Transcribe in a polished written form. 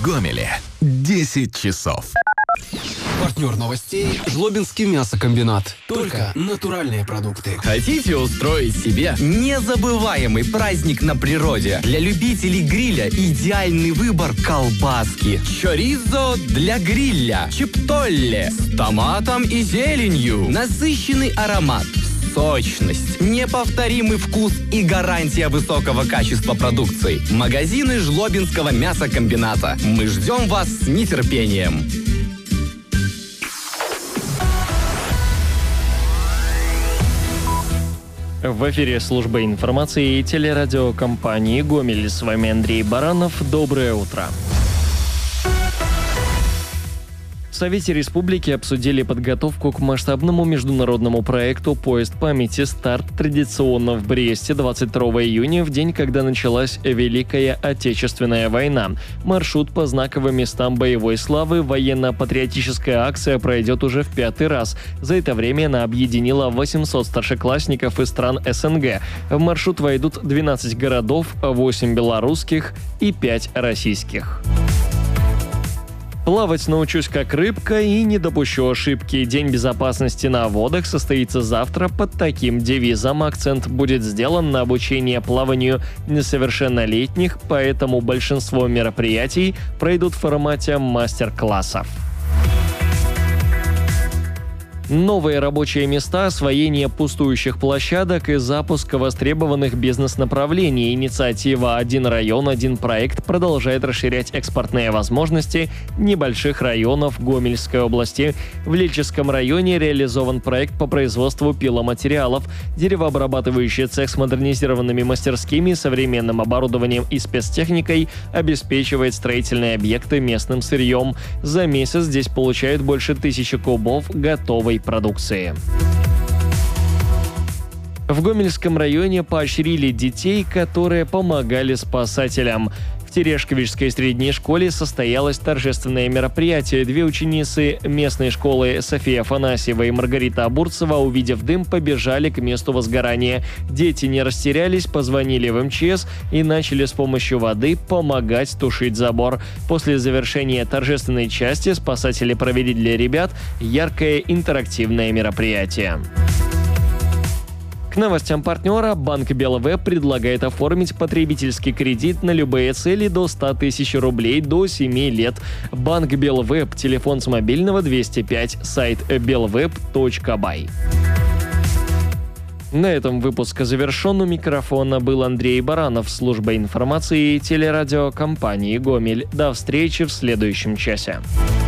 Гомеле 10 часов. Партнер новостей – Жлобинский мясокомбинат. Только натуральные продукты. Хотите устроить себе незабываемый праздник на природе? Для любителей гриля идеальный выбор колбаски. Чоризо для гриля. Чиптолле с томатом и зеленью. Насыщенный аромат. Сочность, неповторимый вкус и гарантия высокого качества продукции. Магазины Жлобинского мясокомбината. Мы ждем вас с нетерпением. В эфире служба информации и телерадиокомпании «Гомель». С вами Андрей Баранов. Доброе утро. В Совете Республики обсудили подготовку к масштабному международному проекту «Поезд памяти». Старт традиционно в Бресте 22 июня, в день, когда началась Великая Отечественная война. Маршрут по знаковым местам боевой славы, военно-патриотическая акция пройдет уже в 5-й раз. За это время она объединила 800 старшеклассников из стран СНГ. В маршрут войдут 12 городов, 8 белорусских и 5 российских. Плавать научусь как рыбка и не допущу ошибки. День безопасности на водах состоится завтра под таким девизом. Акцент будет сделан на обучение плаванию несовершеннолетних, поэтому большинство мероприятий пройдут в формате мастер-классов. Новые рабочие места, освоение пустующих площадок и запуск востребованных бизнес-направлений. Инициатива «Один район, один проект» продолжает расширять экспортные возможности небольших районов Гомельской области. В Лельческом районе реализован проект по производству пиломатериалов. Деревообрабатывающий цех с модернизированными мастерскими, современным оборудованием и спецтехникой обеспечивает строительные объекты местным сырьем. За месяц здесь получают больше 1000 кубов готовой продукции. В Гомельском районе поощрили детей, которые помогали спасателям. В Терешковичской средней школе состоялось торжественное мероприятие. 2 ученицы местной школы София Афанасьева и Маргарита Абурцева, увидев дым, побежали к месту возгорания. Дети не растерялись, позвонили в МЧС и начали с помощью воды помогать тушить забор. После завершения торжественной части спасатели провели для ребят яркое интерактивное мероприятие. К новостям партнера Банк БелВэб предлагает оформить потребительский кредит на любые цели до 100 тысяч рублей до 7 лет. Банк БелВэб, телефон с мобильного 205, сайт belweb.by. На этом выпуск завершен. У микрофона был Андрей Баранов, служба информации и телерадиокомпании «Гомель». До встречи в следующем часе.